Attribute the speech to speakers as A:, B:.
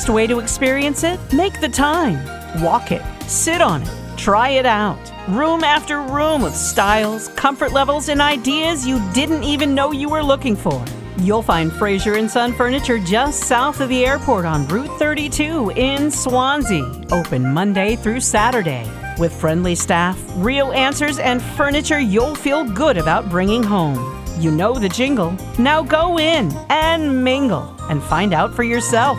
A: best way to experience it? Make the time. Walk it, sit on it, try it out. Room after room of styles, comfort levels, and ideas you didn't even know you were looking for. You'll find Fraser & Son Furniture just south of the airport on Route 32 in Swansea. Open Monday through Saturday. With friendly staff, real answers, and furniture you'll feel good about bringing home. You know the jingle. Now go in and mingle and find out for yourself.